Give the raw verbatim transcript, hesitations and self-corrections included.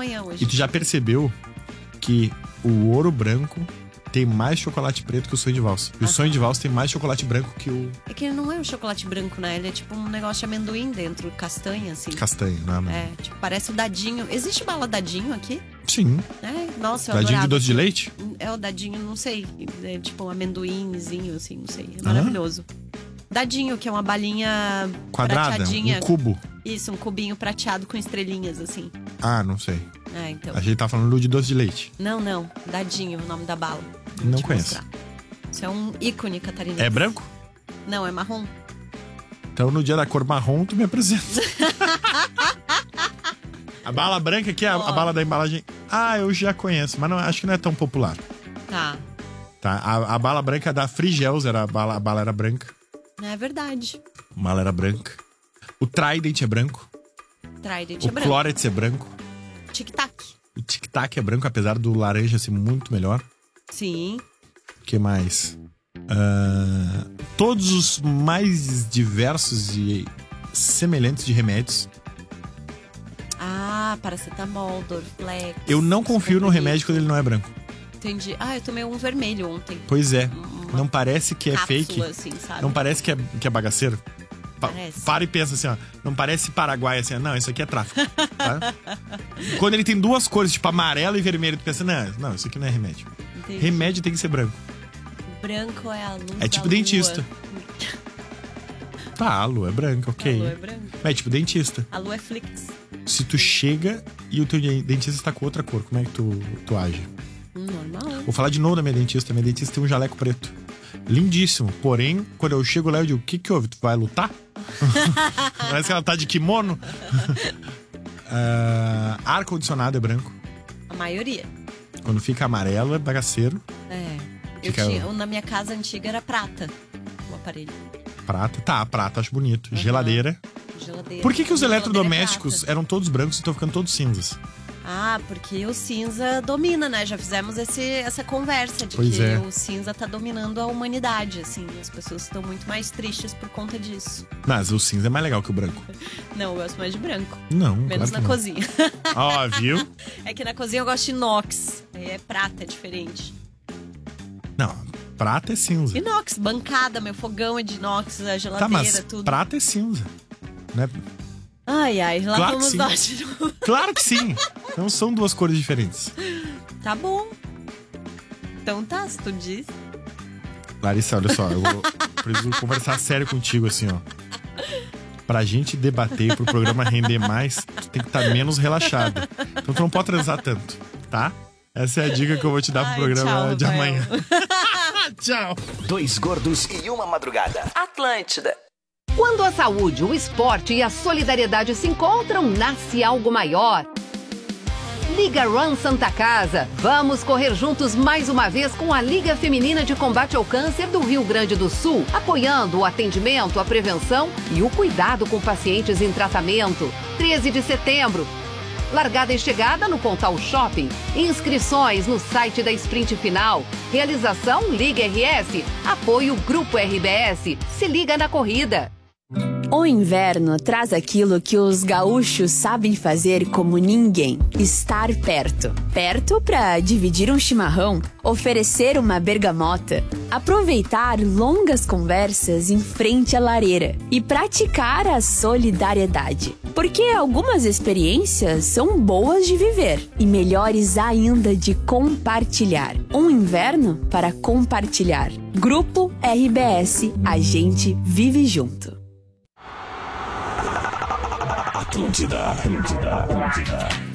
manhã hoje. E tu já percebeu que o ouro branco tem mais chocolate preto que o sonho de valsa. E o sonho de valsa tem mais chocolate branco que o... É que ele não é um chocolate branco, né? Ele é tipo um negócio de amendoim dentro, castanha, assim. Castanho, não é? É, tipo, parece o dadinho. Existe bala dadinho aqui? Sim. É, nossa, eu Dadinho adorava. de doce de leite? É o dadinho, não sei. É tipo um amendoinzinho, assim, não sei. É maravilhoso. Ah. Dadinho, que é uma balinha quadrada, prateadinha. um cubo. Isso, um cubinho prateado com estrelinhas, assim. Ah, não sei. É, então. A gente tá falando de doce de leite. Não, não. Dadinho, o nome da bala. Vou não te conheço. mostrar. Isso é um ícone catarinense. É branco? Não, é marrom. Então no dia da cor marrom, tu me apresenta. A bala branca aqui é a, oh. a bala da embalagem. Ah, eu já conheço, mas não, acho que não é tão popular. Tá. Tá. A, a bala branca da Frigels, era a, bala, a bala era branca. É verdade. A bala era branca. O Trident é branco. Trident o é branco. O Clorets é branco. Tic-tac. O Tic-tac é branco, apesar do laranja ser muito melhor. Sim. O que mais? Uh, todos os mais diversos e semelhantes de remédios. Ah, paracetamol, Dorflex. Eu não confio no remédio quando ele não é branco. Entendi. Ah, eu tomei um vermelho ontem. Pois é. Uma não parece que é fake. Assim, sabe? Não parece que é, que é bagaceiro. Pa parece. Para e pensa assim, ó. Não parece Paraguai assim, ó. Não, isso aqui é tráfico. Tá? Quando ele tem duas cores, tipo amarelo e vermelho, tu pensa, não, não, isso aqui não é remédio. Entendi. Remédio tem que ser branco. Branco é a luz É tipo da dentista. lua. Tá, a lua é branca, ok. A lua é branca. É tipo dentista. A lua é Flix. Se tu chega e o teu dentista tá com outra cor, como é que tu, tu age? Normal. Vou falar de novo da minha dentista. Minha dentista tem um jaleco preto. Lindíssimo. Porém, quando eu chego lá, eu digo, o que que houve? Tu vai lutar? Parece que ela tá de kimono. uh, Ar-condicionado é branco. A maioria. Quando fica amarelo, é bagaceiro. É. Eu Fica... tinha, na minha casa antiga era prata o aparelho. Prata? Tá, prata acho bonito. Uhum. Geladeira. Geladeira. Por que que os Geladeira eletrodomésticos é eram todos brancos e estão ficando todos cinzas? Ah, porque o cinza domina, né? Já fizemos esse, essa conversa de pois que é. o cinza tá dominando a humanidade, assim. As pessoas estão muito mais tristes por conta disso. Mas o cinza é mais legal que o branco. Não, eu gosto mais de branco. Não, menos claro na não. cozinha. Ó, viu? É que na cozinha eu gosto de inox. Aí é prata, é diferente. Não, prata é cinza. Inox, bancada, meu fogão é de inox, a geladeira, tá, mas tudo. Prata é cinza, né? Ai, ai, lá claro vamos nós de novo. Claro que sim. Não são duas cores diferentes. Tá bom. Então tá, se tu diz. Larissa, olha só, eu vou, preciso conversar sério contigo, assim, ó. Pra gente debater, pro programa render mais, tu tem que estar menos relaxada. Então tu não pode transar tanto, tá? Essa é a dica que eu vou te dar pro Ai, programa tchau, de Rafael. amanhã. Tchau. Dois gordos e uma madrugada. Atlântida. Quando a saúde, o esporte e a solidariedade se encontram, nasce algo maior. Liga Run Santa Casa. Vamos correr juntos mais uma vez com a Liga Feminina de Combate ao Câncer do Rio Grande do Sul, apoiando o atendimento, a prevenção e o cuidado com pacientes em tratamento. treze de setembro. Largada e chegada no Pontal Shopping. Inscrições no site da Sprint Final. Realização Liga R S. Apoio Grupo R B S. Se liga na corrida. O inverno traz aquilo que os gaúchos sabem fazer como ninguém: estar perto. Perto para dividir um chimarrão, oferecer uma bergamota, aproveitar longas conversas em frente à lareira e praticar a solidariedade. Porque algumas experiências são boas de viver e melhores ainda de compartilhar. Um inverno para compartilhar. Grupo R B S, a gente vive junto. Atlântida, Atlântida, Atlântida.